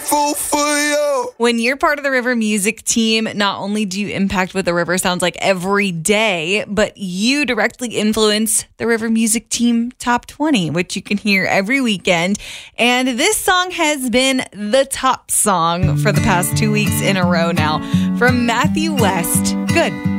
grateful for you. When you're part of the River Music team, not only do you impact what the river sounds like every day, but you directly influence the River Music Team Top 20, which you can hear every weekend. And this song has been the top song for the past 2 weeks in a row now from Matthew West. Good.